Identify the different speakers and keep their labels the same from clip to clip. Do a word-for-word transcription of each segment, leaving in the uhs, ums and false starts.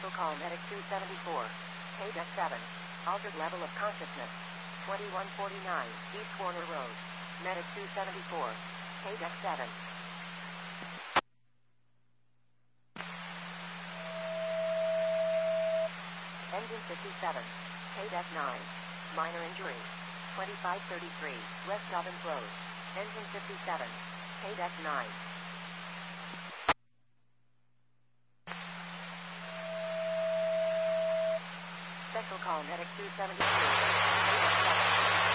Speaker 1: Special call Medic two seventy-four. K D E C seven. Altered level of consciousness. twenty-one forty-nine East Warner Road. Medic two seventy-four. K D E C seven. Engine fifty-seven. K D E C nine. Minor injury. twenty-five thirty-three West Dobbins Road. Engine fifty-seven. K D E C nine. Special call Medic two seventy-three. K D E C seven.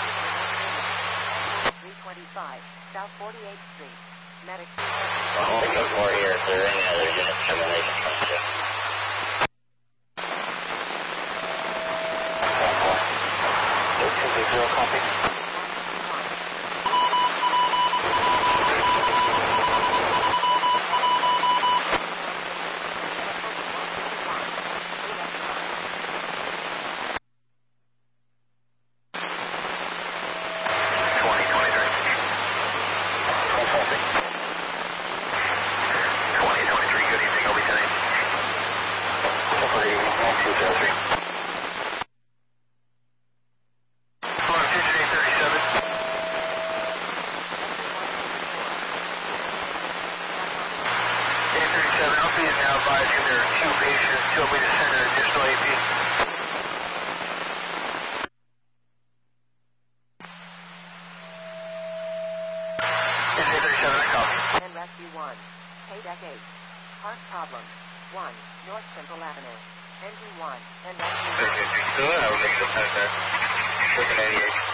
Speaker 1: three twenty-five South forty-eighth Street. Medic two seventy-three.
Speaker 2: Well, hold the floor here. If there are any other units coming, they can come too. Zero copy.
Speaker 3: Alpha is now advising there are two patients. Tell me to send an additional A P. Engine thirty-seven, I copy.
Speaker 1: And Rescue one. K D E C eight. Park problem. one. North Central Avenue. Engine one. And Rescue one.
Speaker 2: Engine thirty-two, I will make the pass there. Triple eighty-eight.